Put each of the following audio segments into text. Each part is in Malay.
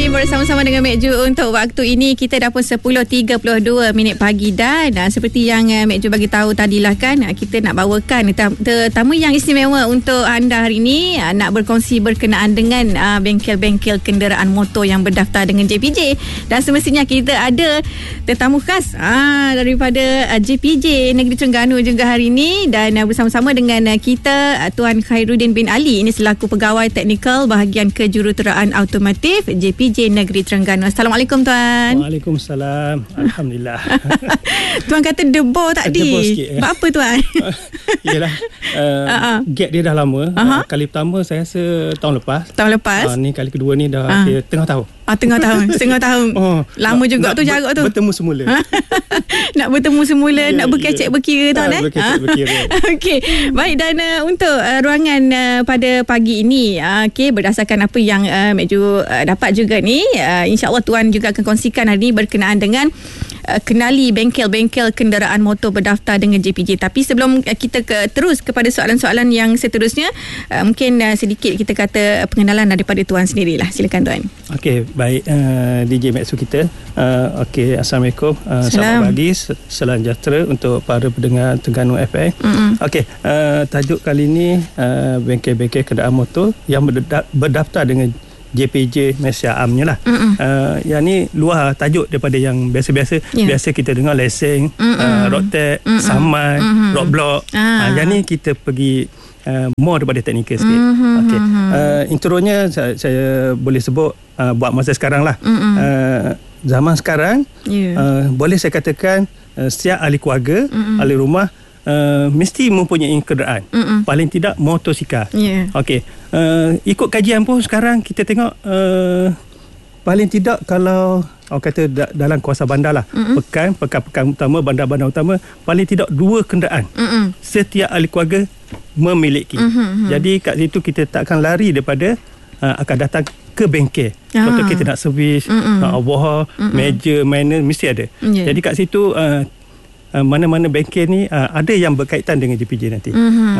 bersama-sama dengan Mek Ju untuk waktu ini. Kita dah pun 10.32 minit pagi dan seperti yang Mek Ju bagi tahu tadilah kan, kita nak bawakan tetamu yang istimewa untuk anda hari ini, nak berkongsi berkenaan dengan bengkel-bengkel kenderaan motor yang berdaftar dengan JPJ. Dan semestinya kita ada tetamu khas daripada JPJ Negeri Terengganu juga hari ini, dan bersama-sama dengan kita Tuan Khairuddin bin Ali. Ini selaku pegawai teknikal bahagian kejuruteraan automotif JPJ Negeri Terengganu. Assalamualaikum Tuan. Waalaikumsalam. Alhamdulillah. Tuan kata debor tadi. Debor sikit. Buat apa Tuan? Yelah, gap dia dah lama. Kali pertama saya rasa tahun lepas. Ni kali kedua ni dah tengah tahun. Setengah tahun. Lama juga tu jarak tu. Bertemu semula. Nak bertemu semula, nak berkecek berkira Tuan. Berkecek berkira. Okey. Baik, dan untuk ruangan pada pagi ini, berdasarkan apa yang Mek Ju dapat juga ni, insya-Allah Tuan juga akan kongsikan hari ini berkenaan dengan kenali bengkel-bengkel kenderaan motor berdaftar dengan JPJ. Tapi sebelum kita terus kepada soalan-soalan yang seterusnya, mungkin sedikit kita kata pengenalan daripada Tuan sendirilah. Silakan Tuan. Okey, baik, DJ Maxu kita. Okey, Assalamualaikum. Selamat pagi, salam sejahtera untuk para pendengar Terengganu FM. Okey, tajuk kali ini bengkel-bengkel kenderaan motor yang berdaftar dengan JPJ Malaysia Amnya lah. Yang ni luar tajuk daripada yang biasa-biasa. Biasa kita dengar lesen, road tax, saman, road block. Yang ni kita pergi more daripada teknikal sikit. Okay. Intronya saya boleh sebut buat masa sekarang lah. Zaman sekarang boleh saya katakan setiap ahli keluarga, ahli rumah mesti mempunyai kenderaan. Paling tidak motosikal. Okey. Ikut kajian pun sekarang kita tengok paling tidak kalau orang kata dalam kawasan bandar lah, pekan utama, bandar-bandar utama, paling tidak 2 kenderaan setiap ahli keluarga memiliki. Jadi kat situ kita tak akan lari daripada akan datang ke bengkel. Contoh kita nak servis, nak overhaul, meja, manual, mesti ada. Jadi kat situ mana-mana bengkel ni ada yang berkaitan dengan JPJ nanti.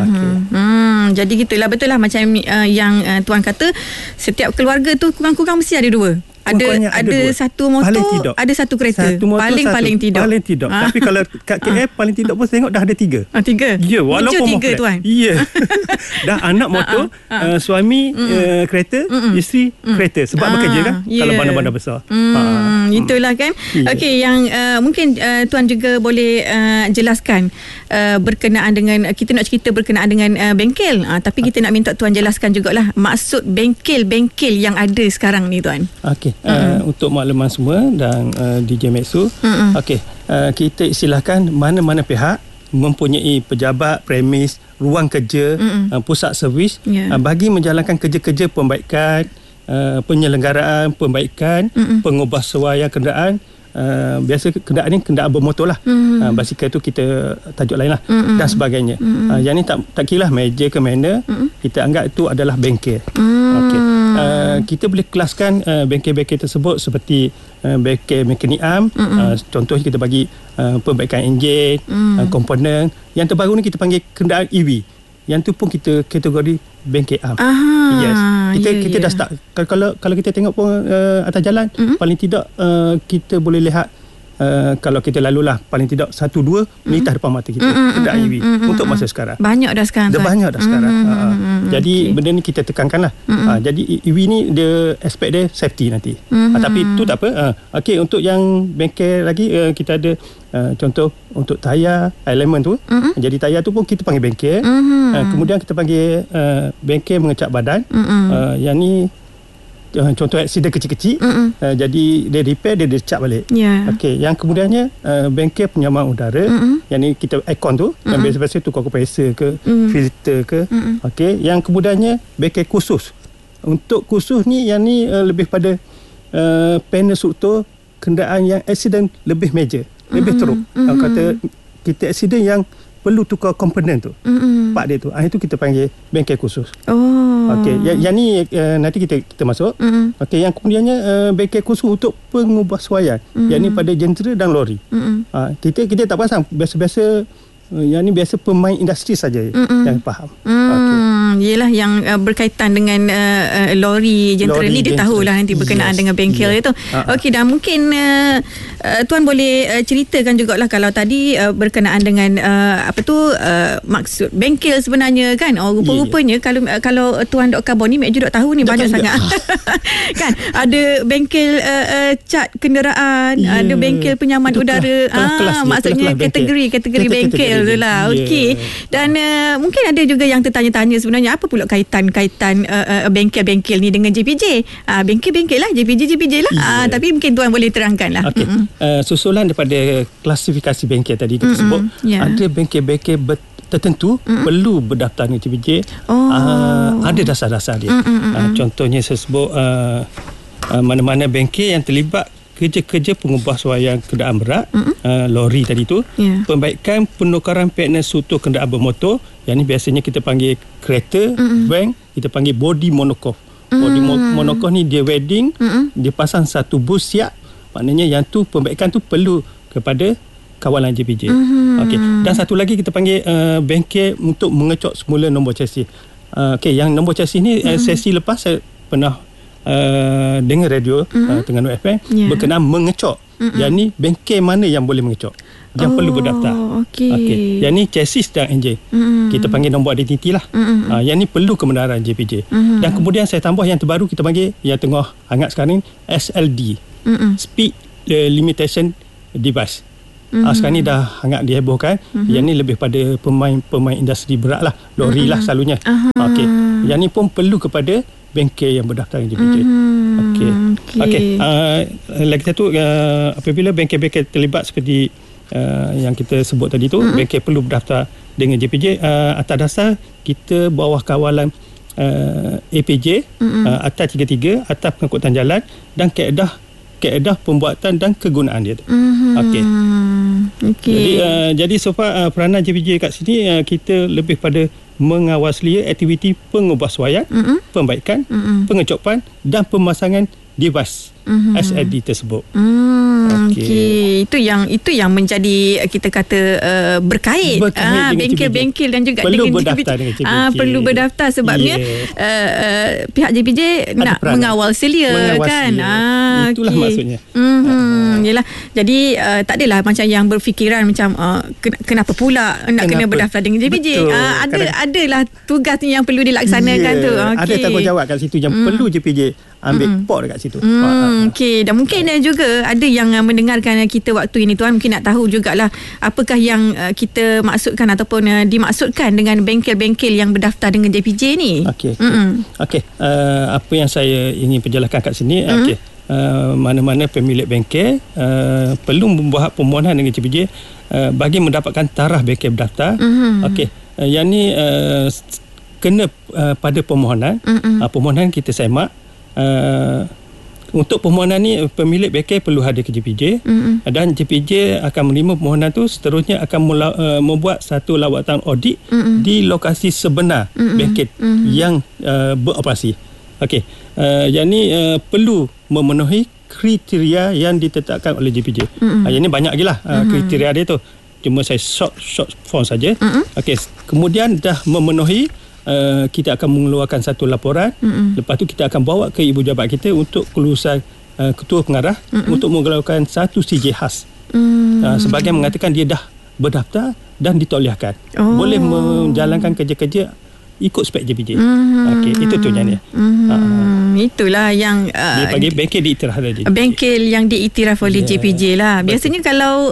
Jadi gitulah, betul lah macam yang Tuan kata, setiap keluarga tu kurang-kurang mesti ada 2. Ada satu motor, ada satu kereta. Paling tidak. Tapi kalau kat KL paling tidak pun tengok dah ada 3. 3. Ya, walaupun 3 Tuan. Ya. Dah anak motor, suami kereta, isteri kereta sebab bekerja kan. Kalau bandar-bandar besar. Itulah kan. Okey, yang mungkin Tuan juga boleh jelaskan berkenaan dengan, kita nak cerita berkenaan dengan bengkel, tapi kita nak minta Tuan jelaskan jugalah maksud bengkel-bengkel yang ada sekarang ni Tuan. Okey. Untuk makluman semua dan DJ Maxu, okey, kita istilahkan mana-mana pihak mempunyai pejabat, premis, ruang kerja, pusat servis bagi menjalankan kerja-kerja pembaikan, penyelenggaraan pembaikan, pengubahsuaian kenderaan. Biasa kenderaan ni kenderaan bermotor lah. Basikal tu kita tajuk lain lah, dan sebagainya. Yang ni tak kira lah meja ke mana, kita anggap itu adalah bengkel. Okey. Kita boleh kelaskan bengkel-bengkel tersebut seperti bengkel mekanik am. Contohnya kita bagi perbaikan enjin, komponen. Yang terbaru ni kita panggil kenderaan EV. Yang tu pun kita kategori bengkel am. Yes. Kita dah start. Kalau kita tengok pun atas jalan, paling tidak kita boleh lihat, kalau kita lalulah paling tidak 1-2 melintas depan mata kita kenderaan EV untuk masa sekarang. Banyak dah sekarang. Jadi benda ni kita tekankan lah. Jadi EV ni dia aspek dia safety nanti. Tapi tu tak apa. Okey, untuk yang bengkel lagi, kita ada contoh untuk tayar elemen tu. Jadi tayar tu pun kita panggil bengkel. Kemudian kita panggil bengkel mengecat badan. Yang ni contoh aksiden kecil-kecil, jadi dia repair, dia cat balik. Okey, yang kemudiannya bengkel penyamaan udara. Yang ni kita aircon tu, yang biasa-biasa tu kompresor ke, filter ke. Okey, yang kemudiannya bengkel khusus. Untuk khusus ni, yang ni lebih pada panel struktur kenderaan yang aksiden lebih major, lebih teruk. Kalau kata kita aksiden yang perlu tukar komponen tu, part dia tu, itu kita panggil bengkel khusus. Okey, yang ni nanti kita masuk. Okey, yang kemudiannya bengkel khusus untuk pengubahsuaian. Yang ni pada jentera dan lori. Kita tak pasang, biasa-biasa yang ni biasa pemain industri saja yang faham. Yelah yang berkaitan dengan lori jentera ni dia tahulah nanti berkenaan dengan bengkel itu. Okey, dan mungkin Tuan boleh ceritakan jugalah kalau tadi berkenaan dengan maksud bengkel sebenarnya kan. Rupa-rupanya kalau Tuan Dr. Karbon ni Mek Ju tahu ni banyak sangat. Kan ada bengkel cat kenderaan, ada bengkel penyaman udara. Maksudnya kategori bengkel tu lah. Okey. Dan mungkin ada juga yang tertanya-tanya sebenarnya apa pula kaitan bengkel-bengkel ni dengan JPJ. Bengkel-bengkel lah, JPJ lah. Tapi mungkin Tuan boleh terangkan lah. Okey. Susulan daripada klasifikasi bengkel tadi kita sebut, ada bengkel-bengkel tertentu perlu berdaftar dengan JPJ. Ada dasar-dasar dia. Contohnya saya sebut mana-mana bengkel yang terlibat kerja-kerja pengubahsuaian kenderaan berat, lori tadi tu, perbaikan penukaran panel struktur kenderaan bermotor, yang ni biasanya kita panggil kereta, van, kita panggil body monocoque. Body monocoque ni dia welding, dia pasang satu bus siap, maknanya yang tu perbaikan tu perlu kepada kawalan JPJ. Okey. Dan satu lagi kita panggil bengkel untuk mengecok semula nombor chassis. Okey, yang nombor chassis ni sesi lepas saya pernah dengar radio Terengganu FM berkenaan mengecok. Yang ni bengkel mana yang boleh mengecok, yang perlu berdaftar. Okey. Yang ni chassis dan enjin. Kita panggil nombor identiti lah. Yang ni perlu kebenaran JPJ. Dan kemudian saya tambah yang terbaru kita panggil yang tengah hangat sekarang ni SLD. Speed Limitation Device. Sekarang ni dah hangat dihebohkan. Yang ni lebih pada pemain industri berat lah, lori lah selalunya. Okey. Yang ni pun perlu kepada bengkel yang berdaftar dengan JPJ. Okey. Lagi satu, apabila bengkel-bengkel terlibat seperti yang kita sebut tadi tu, bengkel perlu berdaftar dengan JPJ atas dasar kita bawah kawalan APJ, Akta 33, Akta Pengangkutan Jalan dan kaedah pembuatan dan kegunaan dia tu. Okey. Jadi so far peranan JPJ kat sini kita lebih pada mengawasi aktiviti pengubahsuaian, pembaikan, pengecopan dan pemasangan device SLD tersebut. Okey. Itu yang menjadi kita kata berkait bengkel-bengkel dan juga perlu dengan berdaftar dengan JPJ. Perlu berdaftar sebabnya pihak JPJ nak mengawal selia kan. Itulah maksudnya. Yalah. Jadi tak adalah macam yang berfikiran macam kenapa pula nak kena berdaftar dengan JPJ. Adalah tugas yang perlu dilaksanakan tu. Ada tanggungjawab kat situ yang perlu JPJ ambil port dekat situ. Okey, dan mungkin juga ada yang mendengarkan kita waktu ini Tuan mungkin nak tahu jugalah apakah yang kita maksudkan ataupun dimaksudkan dengan bengkel-bengkel yang berdaftar dengan JPJ ni. Okey. Apa yang saya ingin perjelaskan kat sini, mana-mana pemilik bengkel perlu membuat permohonan dengan JPJ bagi mendapatkan tarikh bengkel berdaftar. Okey. Yang ni kena pada permohonan. Permohonan kita semak. Untuk permohonan ni pemilik bengkel perlu hadir ke JPJ, dan JPJ akan menerima permohonan tu, seterusnya akan membuat satu lawatan audit di lokasi sebenar bengkel yang beroperasi. Okey. Yang ni perlu memenuhi kriteria yang ditetapkan oleh JPJ. Yang ni banyak lagi lah kriteria dia tu. Cuma saya short form saja. Okey. Kemudian dah memenuhi, kita akan mengeluarkan satu laporan. Lepas tu kita akan bawa ke ibu jabat kita untuk kelulusan ketua pengarah untuk mengeluarkan satu CJ khas sebagai mengatakan dia dah berdaftar dan ditauliahkan, boleh menjalankan kerja-kerja ikut spek JPJ. Okey, itu tujuannya. Itulah yang dia panggil bengkel diiktiraf oleh JPJ. Bengkel yang diiktiraf oleh JPJ lah. Biasanya kalau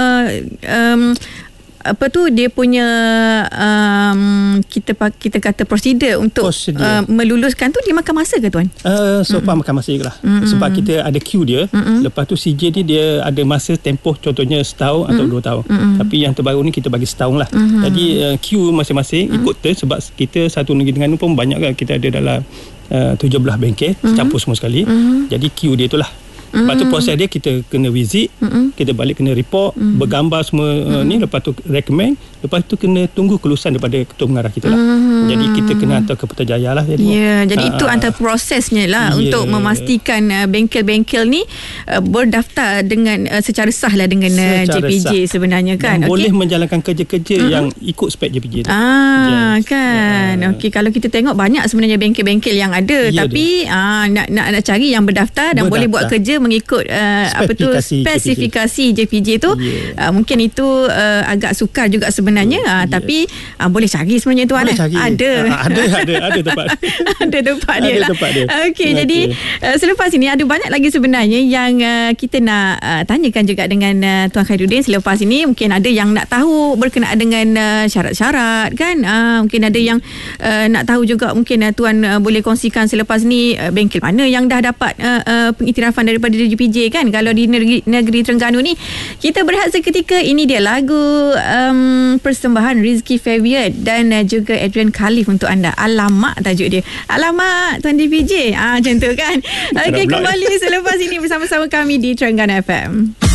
dia punya kita kata prosedur untuk meluluskan tu, dia makan masa ke Tuan? So far makan masa juga lah. Sebab kita ada queue dia. Lepas tu CJ ni dia ada masa tempoh, contohnya setahun atau 2 tahun. Tapi yang terbaru ni kita bagi setahun lah. Jadi queue masing-masing ikut turn, sebab kita satu negeri Terengganu pun banyak kan. Kita ada dalam 17 bengkel campur semua sekali. Jadi queue dia tu lah. Lepas tu proses dia kita kena visit, kita balik kena report, bergambar semua ni, lepas tu recommend, lepas tu kena tunggu kelulusan daripada ketua pengarah kita lah. Jadi kita kena hantar ke Putrajaya lah. Jadi itu antara prosesnya lah untuk memastikan bengkel-bengkel ni berdaftar dengan secara sah lah dengan JPJ sah sebenarnya kan. Dan boleh menjalankan kerja-kerja yang ikut spek JPJ tu. Kan. Okey, kalau kita tengok banyak sebenarnya bengkel-bengkel yang ada, tapi nak cari yang berdaftar dan boleh buat kerja mengikut spesifikasi JPJ tu. Mungkin itu agak sukar juga sebenarnya, tapi boleh cari sebenarnya tuan. Ada tempat. Ada tempat dia lah. Okey, jadi selepas ini ada banyak lagi sebenarnya yang kita nak tanyakan juga dengan Tuan Khairuddin selepas ini. Mungkin ada yang nak tahu berkenaan dengan syarat-syarat kan. Mungkin ada yang nak tahu juga, mungkin Tuan boleh kongsikan selepas ni bengkel mana yang dah dapat pengiktirafan daripada JPJ kan. Kalau di negeri Terengganu ni, kita berehat seketika. Ini dia lagu persembahan Rizky Febian dan juga Adrian Khalif untuk anda. Alamak tajuk dia. Alamak Tuan JPJ. Macam tu kan. Okey, kembali selepas ini bersama-sama kami di Terengganu FM.